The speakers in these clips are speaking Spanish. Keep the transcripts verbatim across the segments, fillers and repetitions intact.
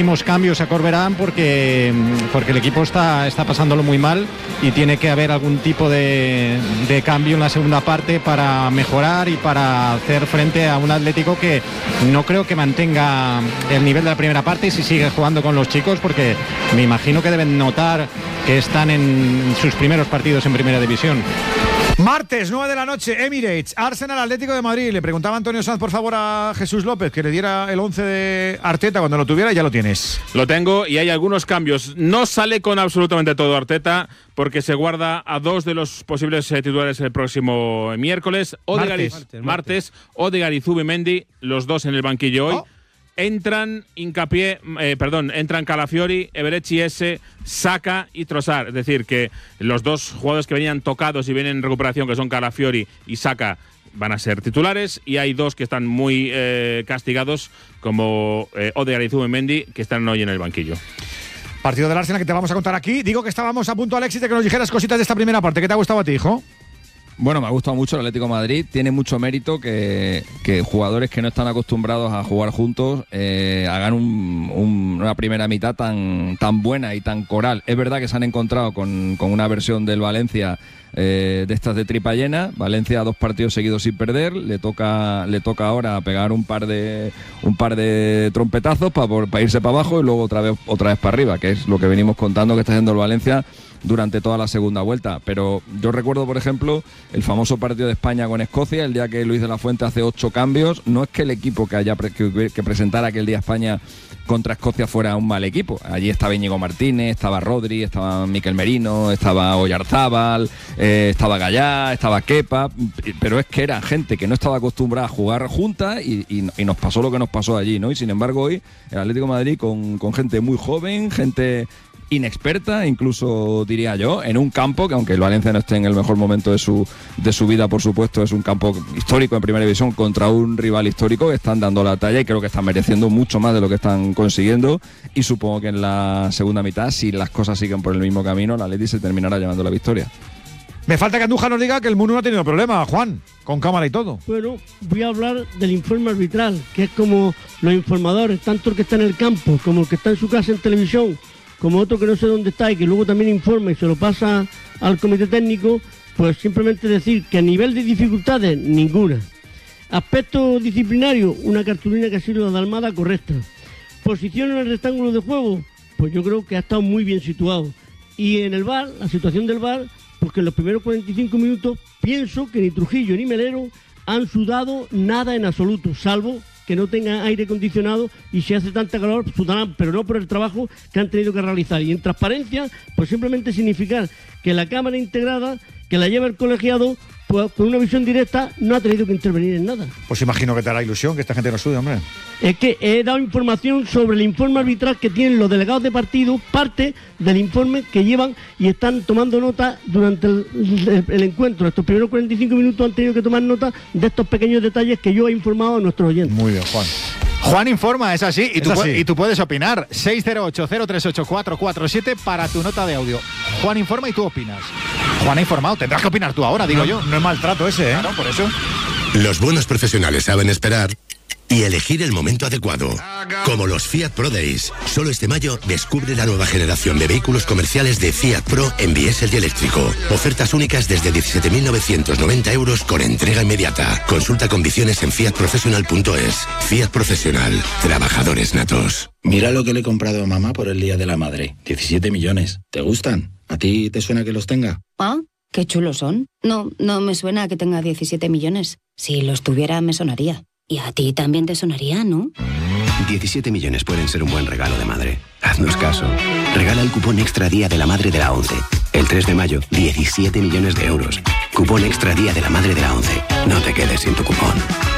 muchísimos cambios a Corberán porque, porque el equipo está, está pasándolo muy mal y tiene que haber algún tipo de, de cambio en la segunda parte para mejorar y para hacer frente a un Atlético que no creo que mantenga el nivel de la primera parte y si sigue jugando con los chicos, porque me imagino que deben notar que están en sus primeros partidos en Primera División. Martes, nueve de la noche, Emirates, Arsenal Atlético de Madrid. Le preguntaba Antonio Sanz, por favor, a Jesús López que le diera el once de Arteta cuando lo tuviera. Ya lo tienes. Lo tengo y hay algunos cambios. No sale con absolutamente todo Arteta porque se guarda a dos de los posibles titulares el próximo miércoles. Odegaard, martes, martes, martes. Odegaard y Zubimendi, los dos en el banquillo hoy. Oh. Entran Hincapié, eh, perdón, entran Calafiori, Eberechi, Saka y Trossard. Es decir, que los dos jugadores que venían tocados y vienen en recuperación, que son Calafiori y Saka, van a ser titulares. Y hay dos que están muy eh, castigados, como eh, Odegaard y Zubimendi, que están hoy en el banquillo. Partido del Arsenal que te vamos a contar aquí. Digo que estábamos a punto, Alexis, de que nos dijeras cositas de esta primera parte. ¿Qué te ha gustado a ti, hijo? Bueno, me ha gustado mucho el Atlético de Madrid. Tiene mucho mérito que, que jugadores que no están acostumbrados a jugar juntos eh, hagan un, un, una primera mitad tan, tan buena y tan coral. Es verdad que se han encontrado con, con una versión del Valencia eh, de estas de tripa llena. Valencia dos partidos seguidos sin perder. Le toca, le toca ahora pegar un par de un par de trompetazos para pa irse para abajo y luego otra vez otra vez para arriba, que es lo que venimos contando que está haciendo el Valencia durante toda la segunda vuelta. Pero yo recuerdo, por ejemplo, el famoso partido de España con Escocia, el día que Luis de la Fuente hace ocho cambios. No es que el equipo que haya pre- que, que presentara aquel día España contra Escocia fuera un mal equipo. Allí estaba Íñigo Martínez, estaba Rodri, estaba Mikel Merino, estaba Oyarzábal, eh, estaba Gallá, estaba Kepa, pero es que eran gente que no estaba acostumbrada a jugar juntas y, y, y nos pasó lo que nos pasó allí, ¿no? Y sin embargo hoy el Atlético de Madrid con, con gente muy joven, gente inexperta, incluso diría yo, en un campo que, aunque el Valencia no esté en el mejor momento de su de su vida, por supuesto, es un campo histórico en Primera División contra un rival histórico, que están dando la talla y creo que están mereciendo mucho más de lo que están consiguiendo. Y supongo que en la segunda mitad, si las cosas siguen por el mismo camino, la Atleti se terminará llevando la victoria. Me falta que Andújar nos diga que el Munu no ha tenido problema, Juan, con cámara y todo. Bueno, voy a hablar del informe arbitral, que es como los informadores, tanto el que está en el campo como el que está en su casa en televisión, como otro que no sé dónde está y que luego también informa y se lo pasa al comité técnico. Pues simplemente decir que a nivel de dificultades, ninguna. Aspecto disciplinario, una cartulina que ha sido de Almada correcta. Posición en el rectángulo de juego, pues yo creo que ha estado muy bien situado. Y en el V A R, la situación del V A R, porque en los primeros cuarenta y cinco minutos pienso que ni Trujillo ni Melero han sudado nada en absoluto, salvo que no tengan aire acondicionado y si hace tanta calor sudarán, pero no por el trabajo que han tenido que realizar. Y en transparencia, pues simplemente significar que la cámara integrada, que la lleva el colegiado, pues con una visión directa no ha tenido que intervenir en nada. Pues imagino que te hará ilusión que esta gente no sude, hombre. Es que he dado información sobre el informe arbitral que tienen los delegados de partido, parte del informe que llevan y están tomando nota durante el, el, el encuentro. Estos primeros cuarenta y cinco minutos han tenido que tomar nota de estos pequeños detalles que yo he informado a nuestros oyentes. Muy bien, Juan. Juan informa, es así, y, es tú, así. y tú puedes opinar. seis cero ocho, cero tres ocho, cuatro cuatro siete para tu nota de audio. Juan informa y tú opinas. Juan ha informado, tendrás que opinar tú ahora, digo no, yo. No es maltrato ese, ¿eh? Claro, por eso. Los buenos profesionales saben esperar y elegir el momento adecuado. Como los Fiat Pro Days. Solo este mayo descubre la nueva generación de vehículos comerciales de Fiat Pro en diésel y eléctrico. Ofertas únicas desde diecisiete mil novecientos noventa euros con entrega inmediata. Consulta condiciones en fiat professional punto es. Fiat Profesional. Trabajadores natos. Mira lo que le he comprado a mamá por el Día de la Madre. diecisiete millones. ¿Te gustan? ¿A ti te suena que los tenga? Ah, qué chulos son. No, no me suena que tenga diecisiete millones. Si los tuviera me sonaría. Y a ti también te sonaría, ¿no? diecisiete millones pueden ser un buen regalo de madre. Haznos caso. Regala el cupón Extra Día de la Madre de la ONCE. El tres de mayo, diecisiete millones de euros. Cupón Extra Día de la Madre de la ONCE. No te quedes sin tu cupón.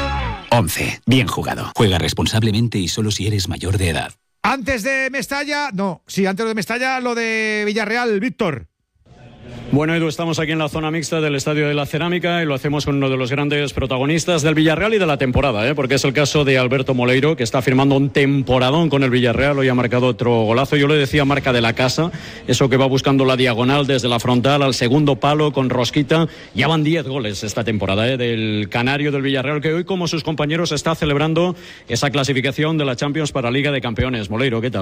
ONCE. Bien jugado. Juega responsablemente y solo si eres mayor de edad. Antes de Mestalla, no, sí, antes de Mestalla, lo de Villarreal, Víctor. Bueno, Edu, estamos aquí en la zona mixta del Estadio de la Cerámica y lo hacemos con uno de los grandes protagonistas del Villarreal y de la temporada, ¿eh? Porque es el caso de Alberto Moleiro, que está firmando un temporadón con el Villarreal. Hoy ha marcado otro golazo. Yo le decía marca de la casa, eso que va buscando la diagonal desde la frontal al segundo palo con rosquita. Ya van diez goles esta temporada, ¿eh? Del canario del Villarreal, que hoy, como sus compañeros, está celebrando esa clasificación de la Champions para Liga de Campeones. Moleiro, ¿qué tal?